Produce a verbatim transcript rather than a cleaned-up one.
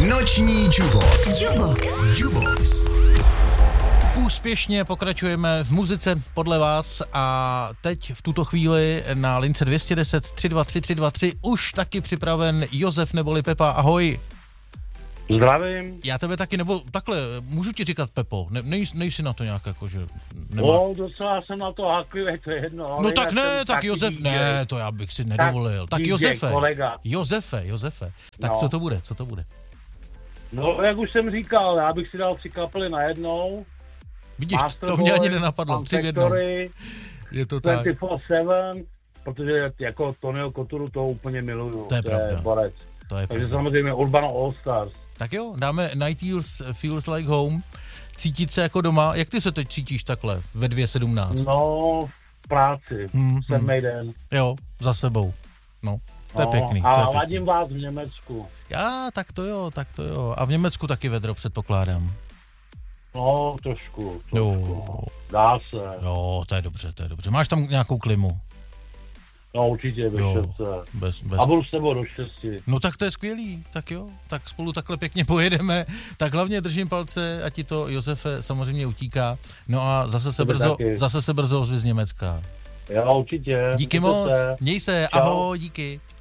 Noční Jubox. Jubox. Jubox. Úspěšně pokračujeme v muzice podle vás a teď v tuto chvíli na lince dvě stě deset tři dva tři tři dva tři už taky připraven Josef neboli Pepa. Ahoj. Zdravím. Já tebe taky, nebo takhle, můžu ti říkat Pepo, ne, nej, nejsi na to nějak jako, že... Nemá... No, docela jsem na to haklivý, to je jedno. No tak ne, tak Josef, D J. Ne, to já bych si nedovolil. Tak, tak D J, Josefe, kolega. Josefe, Josefe. Tak no. co to bude, co to bude? No, jak už jsem říkal, já bych si dal tři kapely najednou. Vidíš, Master to mě Boy, ani nenapadlo, tři v jednou. Je to tak. dvacet čtyři sedm, protože jako Tonyho Koturu to úplně miluju. To je to pravda. Je borec. To je Takže pravda. samozřejmě Urbano All Stars. Tak jo, dáme Nightingales Feels Like Home. Cítit se jako doma. Jak ty se teď cítíš takhle ve dvě sedmnáct? No, v práci. Hmm, Sedmý hmm. den. Jo, za sebou. No, to je no, pěkný. A to je pěkný. ladím vás v Německu. Já, tak to jo, tak to jo. A v Německu taky vedro, předpokládám. No, trošku, trošku. Jo. Dá se. Jo, to je dobře, to je dobře. Máš tam nějakou klimu? No, určitě, bez šestce. Bez, bez... A budu s tebou do šesti. No tak to je skvělý, tak jo, tak spolu takhle pěkně pojedeme. Tak hlavně držím palce, ať ti to, Josefe, samozřejmě utíká. No a zase se brzo, zase se brzo ozvi z Německa. Jo, určitě. Díky moc, měj se, ahoj, díky.